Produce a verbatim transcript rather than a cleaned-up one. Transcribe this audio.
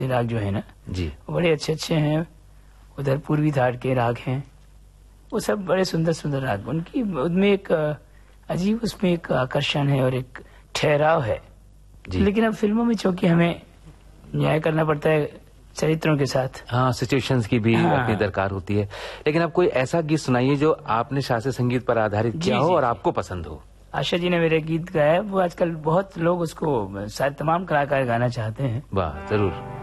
राग जो है ना जी, वो बड़े अच्छे अच्छे हैं। उधर पूर्वी थाट के राग हैं, वो सब बड़े सुंदर सुंदर राग। उनकी उनमें एक अजीब, उसमें एक आकर्षण है और एक ठहराव है। लेकिन अब फिल्मों में चूंकि हमें न्याय करना पड़ता है चरित्रों के साथ, हाँ, सिचुएशंस की भी हाँ, अपनी दरकार होती है। लेकिन आप कोई ऐसा गीत सुनाइए जो आपने शास्त्रीय संगीत पर आधारित किया हो और आपको पसंद हो। आशा जी ने मेरे गीत गाया, वो आजकल बहुत लोग उसको, शायद तमाम कलाकार गाना चाहते हैं। वाह, जरूर।